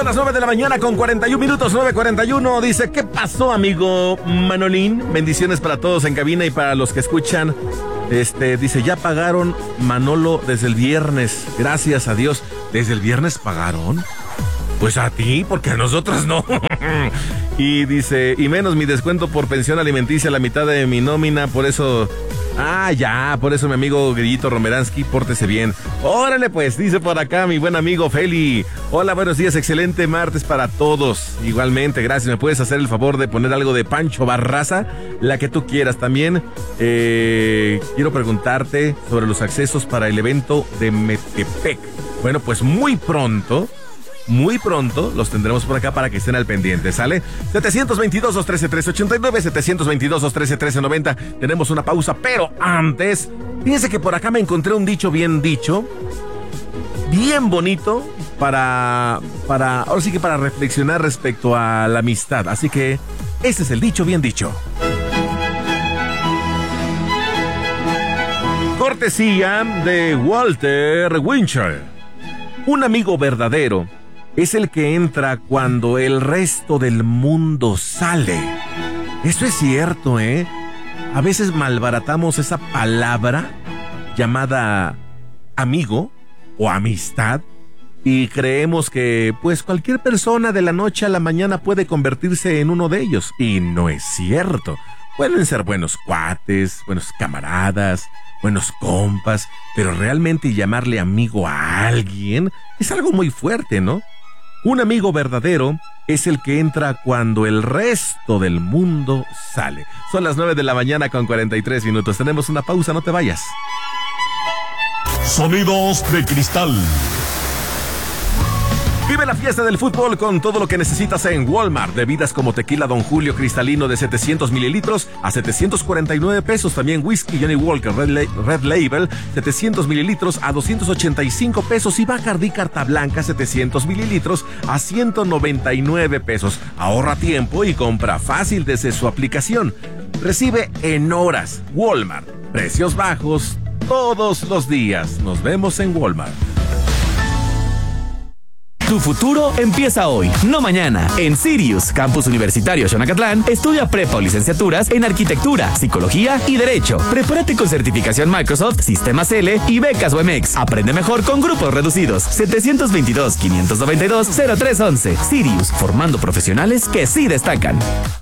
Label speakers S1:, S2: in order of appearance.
S1: Son las 9 de la mañana con 41 minutos, 9:41. Dice, ¿qué pasó, amigo Manolín? Bendiciones para todos en cabina y para los que escuchan. Dice, ya pagaron Manolo desde el viernes. Gracias a Dios. ¿Desde el viernes pagaron? Pues a ti, porque a nosotros no. Y dice, y menos mi descuento por pensión alimenticia, la mitad de mi nómina, por eso... por eso mi amigo Grillito Romeransky, pórtese bien. Órale pues, dice por acá mi buen amigo Feli. Hola, buenos días, excelente martes para todos. Igualmente, gracias. ¿Me puedes hacer el favor de poner algo de Pancho Barraza? La que tú quieras también. Quiero preguntarte sobre los accesos para el evento de Metepec. Bueno, pues muy pronto los tendremos por acá para que estén al pendiente, ¿sale? 722-213-1389, 722-213-1390. Tenemos una pausa, pero antes, fíjense que por acá me encontré un dicho, bien bonito para ahora sí que para reflexionar respecto a la amistad. Así que ese es el dicho bien dicho. Cortesía de Walter Winchell. Un amigo verdadero es el que entra cuando el resto del mundo sale. Eso es cierto, ¿eh? A veces malbaratamos esa palabra llamada amigo o amistad y creemos que pues cualquier persona de la noche a la mañana puede convertirse en uno de ellos. Y no es cierto. Pueden ser buenos cuates, buenos camaradas, buenos compas, pero realmente llamarle amigo a alguien es algo muy fuerte, ¿no? Un amigo verdadero es el que entra cuando el resto del mundo sale. Son las 9 de la mañana con 43 minutos. Tenemos una pausa, no te vayas.
S2: Sonidos de cristal.
S1: Vive la fiesta del fútbol con todo lo que necesitas en Walmart. Bebidas como tequila Don Julio cristalino de 700 mililitros a 749 pesos. También whisky Johnny Walker Red Label 700 mililitros a 285 pesos. Y Bacardi Carta Blanca 700 mililitros a 199 pesos. Ahorra tiempo y compra fácil desde su aplicación. Recibe en horas. Walmart. Precios bajos todos los días. Nos vemos en Walmart.
S3: Tu futuro empieza hoy, no mañana. En Sirius, Campus Universitario Xonacatlán, estudia prepa o licenciaturas en Arquitectura, Psicología y Derecho. Prepárate con certificación Microsoft, Sistemas L y becas UMX. Aprende mejor con grupos reducidos. 722-592-0311. Sirius, formando profesionales que sí destacan.